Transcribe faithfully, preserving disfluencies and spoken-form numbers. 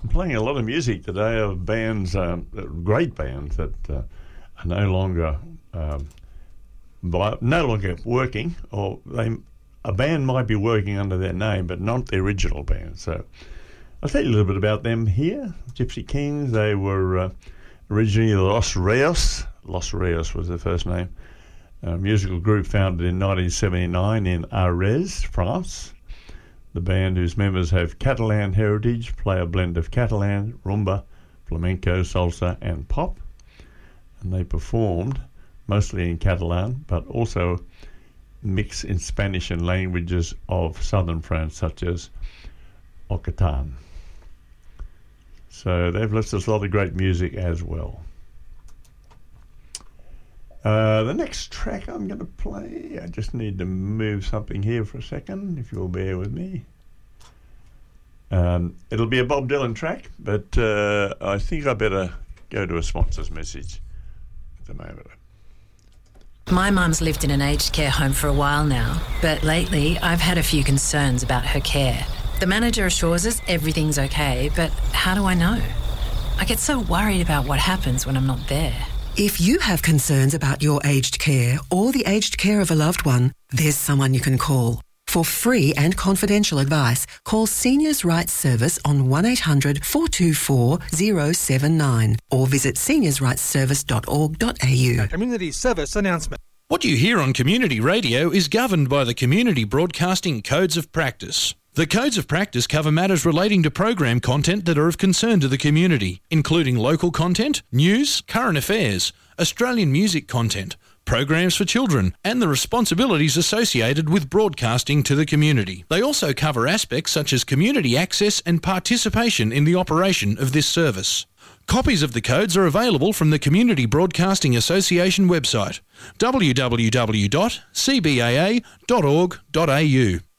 I'm playing a lot of music today of bands, um, great bands that uh, are no longer um, by, no longer working, or they a band might be working under their name, but not the original band. So I'll tell you a little bit about them here. Gypsy Kings. They were uh, originally Los Rios. Los Rios was their first name. A musical group founded in nineteen seventy-nine in Arles, France. The band, whose members have Catalan heritage, play a blend of Catalan, rumba, flamenco, salsa and pop. And they performed mostly in Catalan, but also mix in Spanish and languages of southern France, such as Occitan. So they've left us a lot of great music as well. Uh, the next track I'm going to play, I just need to move something here for a second, if you'll bear with me. Um, it'll be a Bob Dylan track, but uh, I think I better go to a sponsor's message at the moment. My mum's lived in an aged care home for a while now, but lately I've had a few concerns about her care. The manager assures us everything's okay, but how do I know? I get so worried about what happens when I'm not there. If you have concerns about your aged care or the aged care of a loved one, there's someone you can call. For free and confidential advice, call Seniors Rights Service on one eight hundred four two four zero seven nine or visit seniors rights service dot org dot a u. A community service announcement. What you hear on community radio is governed by the Community Broadcasting Codes of Practice. The Codes of Practice cover matters relating to program content that are of concern to the community, including local content, news, current affairs, Australian music content, programs for children, and the responsibilities associated with broadcasting to the community. They also cover aspects such as community access and participation in the operation of this service. Copies of the codes are available from the Community Broadcasting Association website, w w w dot c b a a dot org dot a u.